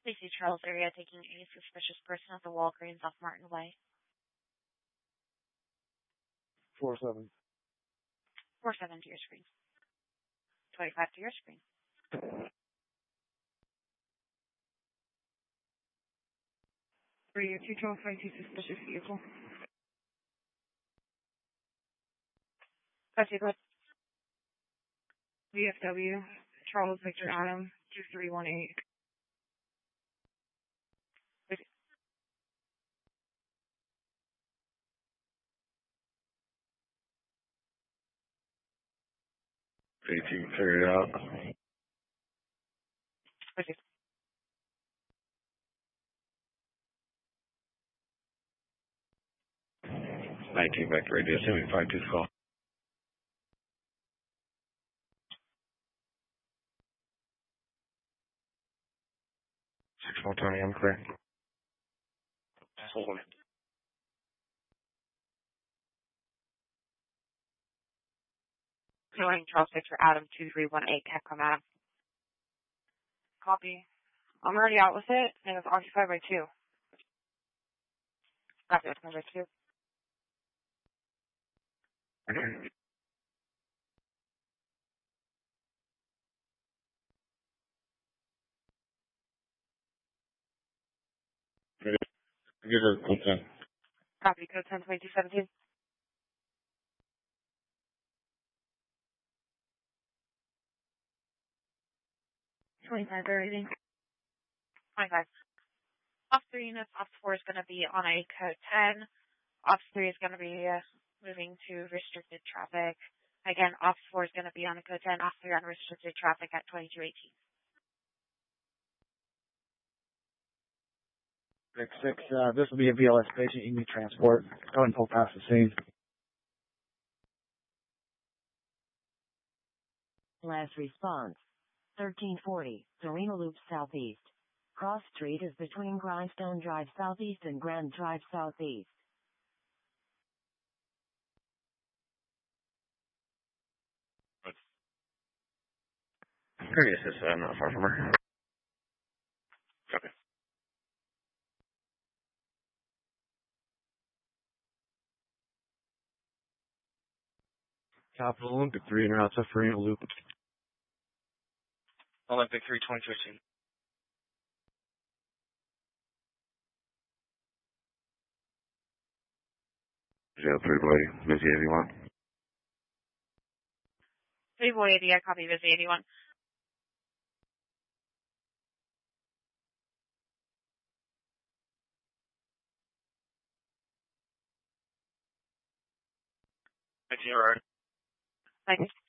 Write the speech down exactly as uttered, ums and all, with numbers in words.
Lacey Charles area taking a suspicious person at the Walgreens off Martin Way. Four seven. Four seven to your screen. Twenty-five to your screen. Three two twelve five two suspicious vehicle. That's good. V F W Charles Victor Adam two three one eight. eighteen, figure it out. Okay. nineteen back to radio, seventy-five to call. six one Tony, I'm clear. Hold on. Good morning, Charles Victor Adam two three one eight, Capcom Adam. Copy. I'm already out with it, and it's occupied by two. Copy, it's number two. Give her code ten. Copy, code ten twenty-two seventeen. twenty-five everything. twenty-five. Off three units, off four is going to be on a code ten. Off three is going to be uh, moving to restricted traffic. Again, off four is going to be on a code ten. Off three on restricted traffic at twenty-two eighteen. six six, uh, this will be a V L S patient. You need transport. Go ahead and pull past the scene. Last response. thirteen forty, Serena Loop Southeast. Cross Street is between Grindstone Drive Southeast and Grand Drive Southeast. Curious, is uh, not far from her. Okay. Capital Olympic three and route to Farina Loop. Olympic three, twenty-two eighteen. Jail three boy, busy eighty-one. three boy eighty, I copy busy eighty-one. nineteen, alright. Thank you.